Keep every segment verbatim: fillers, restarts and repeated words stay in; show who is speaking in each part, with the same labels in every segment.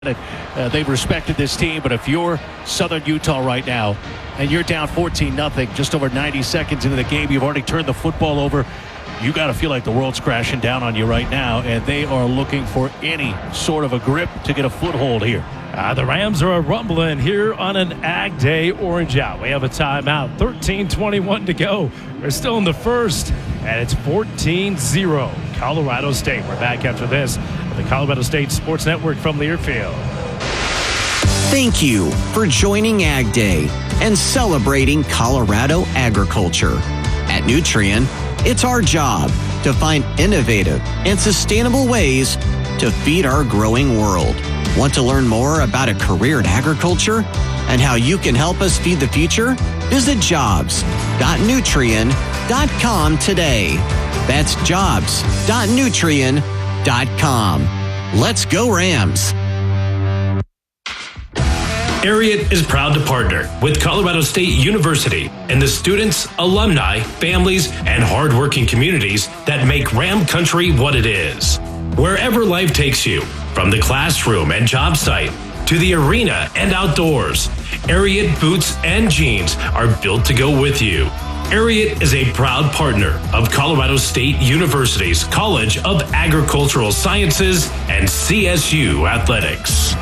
Speaker 1: Uh, they've respected this team, but if you're Southern Utah right now and you're down fourteen nothing, just over ninety seconds into the game, you've already turned the football over, you got to feel like the world's crashing down on you right now, and they are looking for any sort of a grip to get a foothold here.
Speaker 2: Uh, the Rams are a rumbling here on an Ag Day Orange Out. We have a timeout, thirteen twenty-one to go. We're still in the first, and it's fourteen zero. Colorado State. We're back after this with the Colorado State Sports Network from Learfield.
Speaker 3: Thank you for joining Ag Day and celebrating Colorado agriculture. At Nutrien, it's our job to find innovative and sustainable ways to feed our growing world. Want to learn more about a career in agriculture and how you can help us feed the future? Visit jobs dot nutrien dot com today. That's jobs dot nutrien dot com. Let's go Rams.
Speaker 4: Ariat is proud to partner with Colorado State University and the students, alumni, families, and hardworking communities that make Ram Country what it is. Wherever life takes you, from the classroom and job site to the arena and outdoors, Ariat boots and jeans are built to go with you. Ariat is a proud partner of Colorado State University's College of Agricultural Sciences and C S U Athletics.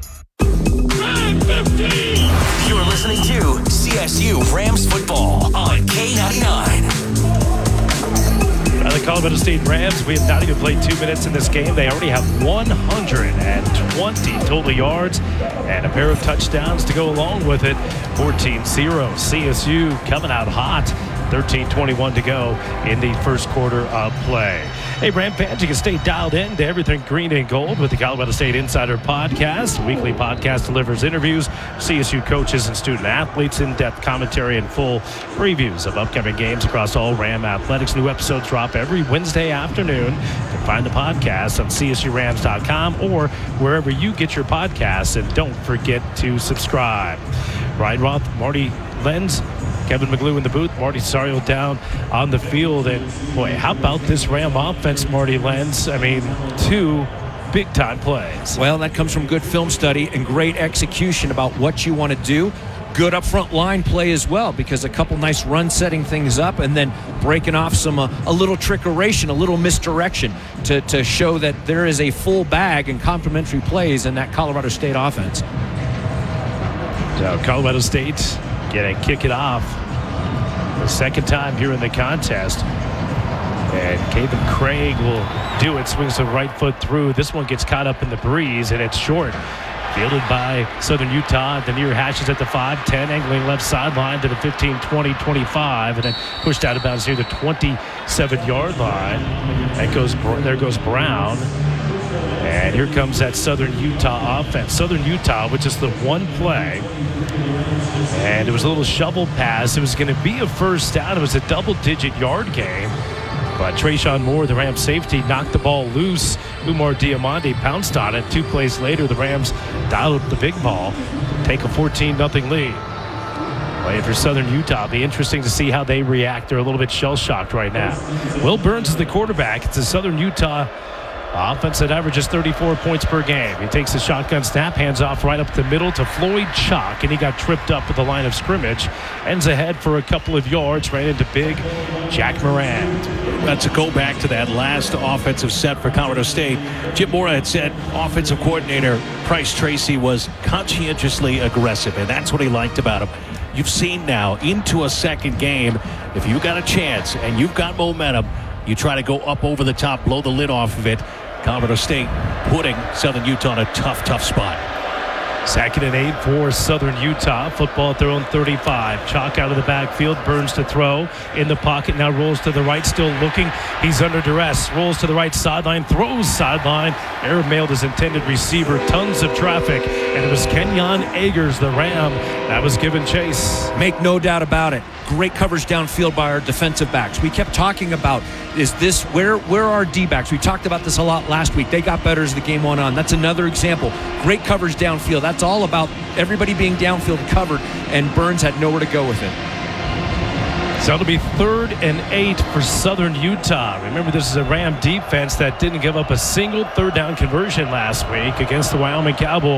Speaker 5: You're listening to C S U Rams football on K ninety-nine.
Speaker 2: Uh, the Colorado State Rams, we have not even played two minutes in this game. They already have one hundred twenty total yards and a pair of touchdowns to go along with it. fourteen zero. C S U coming out hot. thirteen twenty-one to go in the first quarter of play. Hey, Ram fans, you can stay dialed in to everything green and gold with the Colorado State Insider Podcast. Weekly podcast delivers interviews, C S U coaches and student athletes, in-depth commentary, and full previews of upcoming games across all Ram athletics. New episodes drop every Wednesday afternoon. You can find the podcast on C S U Rams dot com or wherever you get your podcasts. And don't forget to subscribe. Ryan Roth, Marty Lenz, Kevin McGlue in the booth, Marty Sario down on the field. And, boy, how about this Ram offense, Marty Lenz? I mean, two big-time plays.
Speaker 6: Well, that comes from good film study and great execution about what you want to do. Good up-front line play as well, because a couple nice runs setting things up and then breaking off some uh, a little trickeration, a little misdirection to, to show that there is a full bag and complementary plays in that Colorado State offense.
Speaker 2: So Colorado State going to kick it off the second time here in the contest. And Caven Craig will do it. Swings the right foot through. This one gets caught up in the breeze, and it's short. Fielded by Southern Utah. The near hashes at the five ten, angling left sideline to the fifteen, twenty, twenty-five, and then pushed out of bounds near the twenty-seven-yard line. That goes, there goes Brown. And here comes that Southern Utah offense. Southern Utah, which is the one play. And it was a little shovel pass. It was going to be a first down. It was a double-digit yard game. But Trayshawn Moore, the Rams safety, knocked the ball loose. Umar Diamande pounced on it. Two plays later, the Rams dialed up the big ball, take a fourteen nothing lead. Well, for Southern Utah, it'll be interesting to see how they react. They're a little bit shell-shocked right now. Will Burns is the quarterback. It's a Southern Utah offense that averages thirty-four points per game. He takes the shotgun snap, hands off right up the middle to Floyd Chalk, and he got tripped up at the line of scrimmage. Ends ahead for a couple of yards, ran into big Jack Moran.
Speaker 1: That's a go back to that last offensive set for Colorado State. Jim Mora had said offensive coordinator Price Tracy was conscientiously aggressive, and that's what he liked about him. You've seen now into a second game, if you've got a chance and you've got momentum, you try to go up over the top, blow the lid off of it. Colorado State putting Southern Utah in a tough, tough spot.
Speaker 2: Second and eight for Southern Utah. Football at their own thirty-five. Chalk out of the backfield. Burns to throw. In the pocket now, rolls to the right. Still looking. He's under duress. Rolls to the right sideline. Throws sideline. Error mailed his intended receiver. Tons of traffic. And it was Kenyon Agers, the Ram, that was given chase.
Speaker 6: Make no doubt about it. Great coverage downfield by our defensive backs. We kept talking about, is this, where where are our D-backs? We talked about this a lot last week. They got better as the game went on. That's another example. Great coverage downfield. That's all about everybody being downfield covered, and Burns had nowhere to go with it.
Speaker 2: So it'll be third and eight for Southern Utah. Remember, this is a Ram defense that didn't give up a single third down conversion last week against the Wyoming Cowboys.